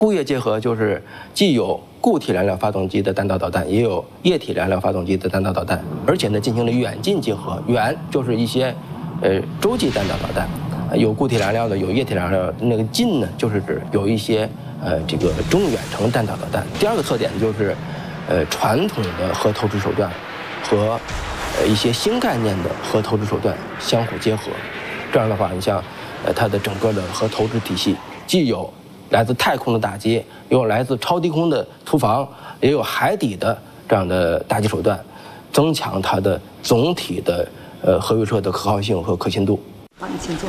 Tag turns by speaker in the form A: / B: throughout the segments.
A: 固液结合就是既有固体燃料发动机的弹道导弹，也有液体燃料发动机的弹道导弹，而且呢进行了远近结合。远就是一些洲际弹道导弹，有固体燃料的，有液体燃料的。那个近呢，就是指有一些这个中远程弹道导弹。第二个特点就是传统的核投掷手段和一些新概念的核投掷手段相互结合。这样的话，你像它的整个的核投掷体系，既有来自太空的打击，也有来自超低空的突防，也有海底的这样的打击手段，增强它的总体的核威慑的可靠性和可信度。
B: 好，你请坐。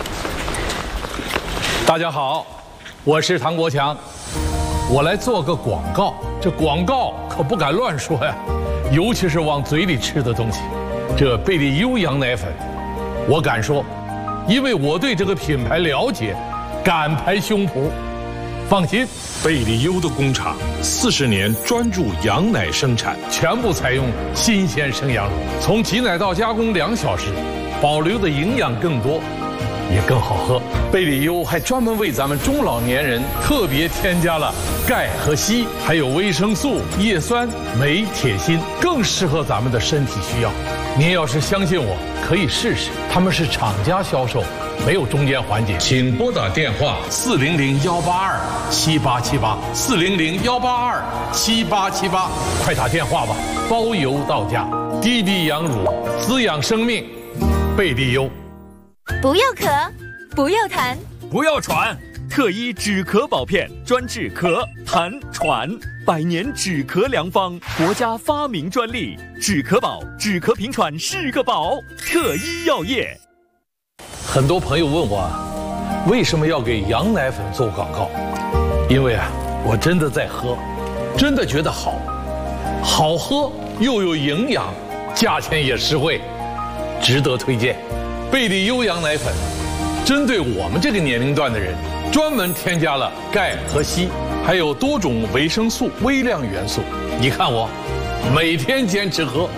C: 大家好，我是唐国强，我来做个广告。这广告可不敢乱说呀，尤其是往嘴里吃的东西。这贝利优羊奶粉，我敢说，因为我对这个品牌了解，敢拍胸脯。放心，
D: 贝利优的工厂40年专注羊奶生产，
C: 全部采用新鲜生羊乳，从挤奶到加工2小时，保留的营养更多，也更好喝。贝利优还专门为咱们中老年人特别添加了钙和硒，还有维生素、叶酸、镁、铁、锌，更适合咱们的身体需要。您要是相信我，可以试试。他们是厂家销售，没有中间环节。请拨打电话400-182-7878，400-182-7878，快打电话吧，包邮到家。滴滴羊乳滋养生命，贝利优。
E: 不要咳，不要痰，
F: 不要喘，特医止咳宝片专治咳、痰、喘，100年止咳良方，国家发明专利，止咳宝，止咳平喘是个宝，特医药业。
C: 很多朋友问我，为什么要给羊奶粉做广告？因为我真的在喝，真的觉得好喝又有营养，价钱也实惠，值得推荐。贝利优羊奶粉针对我们这个年龄段的人，专门添加了钙和硒，还有多种维生素、微量元素。你看我每天坚持喝。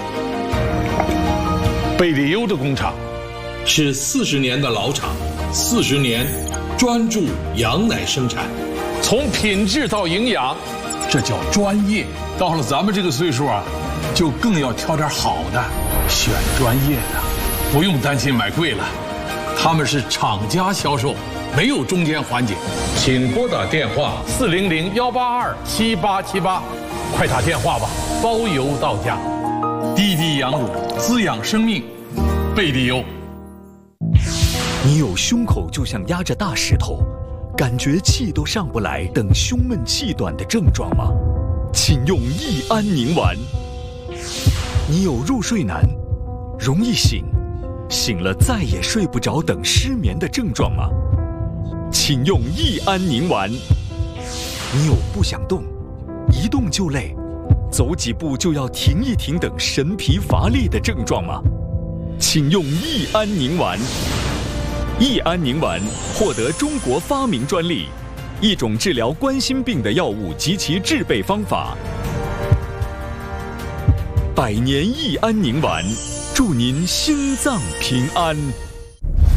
C: 贝利优的工厂是40年的老厂，40年专注羊奶生产，从品质到营养，这叫专业。到了咱们这个岁数就更要挑点好的，选专业的，不用担心买贵了。他们是厂家销售，没有中间环节。请拨打电话400-182-7878，快打电话吧，包邮到家。滴滴羊乳滋养生命，贝利优。
F: 你有胸口就像压着大石头，感觉气都上不来，等胸闷气短的症状吗？请用益安宁丸。你有入睡难，容易醒，醒了再也睡不着等失眠的症状吗？请用益安宁丸。你有不想动，一动就累，走几步就要停一停等神疲乏力的症状吗？请用益安宁丸。益安宁丸获得中国发明专利，一种治疗冠心病的药物及其制备方法。100年益安宁丸，祝您心脏平安。